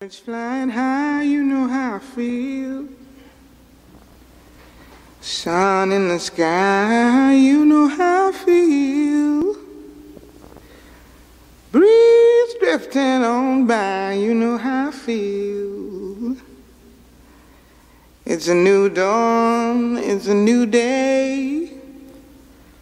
Birds flying high, you know how I feel. Sun in the sky, you know how I feel. Breeze drifting on by, you know how I feel. It's a new dawn, it's a new day.